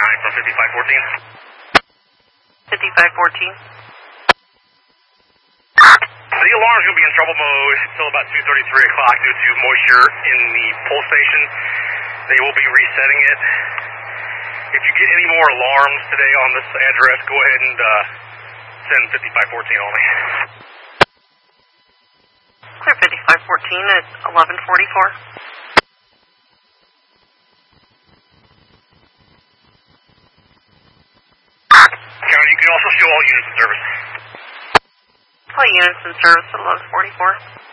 from 5514. 5514. The alarm's going to be in trouble mode until about 2:33 o'clock due to moisture in the pull station. They will be resetting it. If you get any more alarms today on this address, go ahead and send 5514 only. Clear 5514 at 1144. County, you can also show all units in service. All units in service at 1144.